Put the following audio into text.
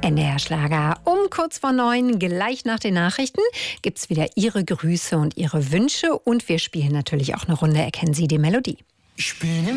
NDR Schlager um kurz vor 9, gleich nach den Nachrichten, gibt es wieder Ihre Grüße und Ihre Wünsche. Und wir spielen natürlich auch eine Runde Erkennen Sie die Melodie. Ich bin